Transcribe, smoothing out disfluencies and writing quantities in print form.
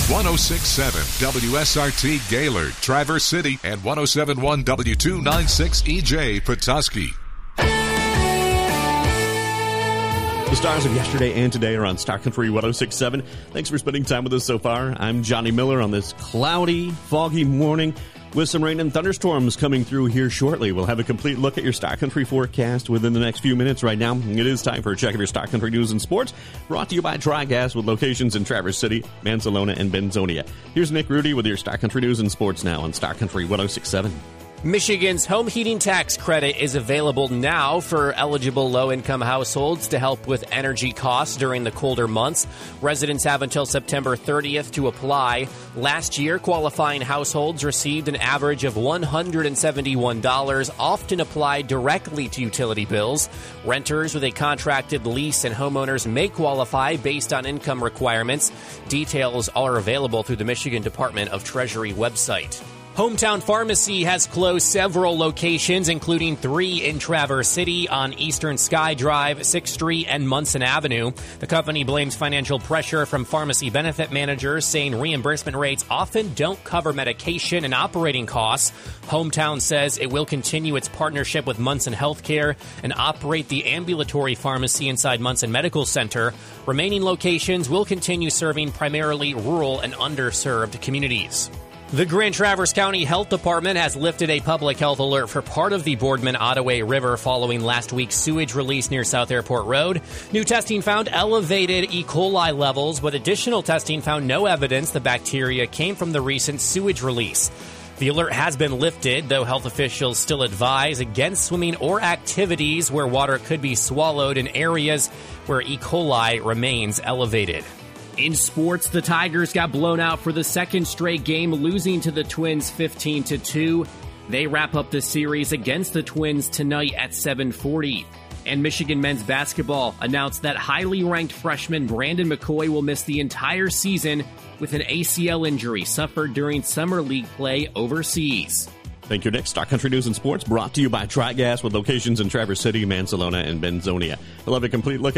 106.7 WSRT Gaylord, Traverse City, and 107.1 W296 EJ Petoskey. The stars of yesterday and today are on Star Country 106.7. Thanks for spending time with us so far. I'm Johnny Miller on this cloudy, foggy morning with some rain and thunderstorms coming through here shortly. We'll have a complete look at your Star Country forecast within the next few minutes. Right now, it is time for a check of your Star Country news and sports, brought to you by Tri-Gas with locations in Traverse City, Manzanillo, and Benzonia. Here's Nick Rudy with your Star Country news and sports now on Star Country 106.7. Michigan's home heating tax credit is available now for eligible low-income households to help with energy costs during the colder months. Residents have until September 30th to apply. Last year, qualifying households received an average of $171, often applied directly to utility bills. Renters with a contracted lease and homeowners may qualify based on income requirements. Details are available through the Michigan Department of Treasury website. Hometown Pharmacy has closed several locations, including 3 in Traverse City on Eastern Sky Drive, 6th Street, and Munson Avenue. The company blames financial pressure from pharmacy benefit managers, saying reimbursement rates often don't cover medication and operating costs. Hometown says it will continue its partnership with Munson Healthcare and operate the ambulatory pharmacy inside Munson Medical Center. Remaining locations will continue serving primarily rural and underserved communities. The Grand Traverse County Health Department has lifted a public health alert for part of the Boardman-Ottaway River following last week's sewage release near South Airport Road. New testing found elevated E. coli levels, but additional testing found no evidence the bacteria came from the recent sewage release. The alert has been lifted, though health officials still advise against swimming or activities where water could be swallowed in areas where E. coli remains elevated. In sports, the Tigers got blown out for the second straight game, losing to the Twins 15-2. They wrap up the series against the Twins tonight at 7:40. And Michigan men's basketball announced that highly ranked freshman Brandon McCoy will miss the entire season with an ACL injury suffered during summer league play overseas. Thank you, Nick. Star Country News and Sports brought to you by Tri-Gas with locations in Traverse City, Manzanillo, and Benzonia. We'll have a complete look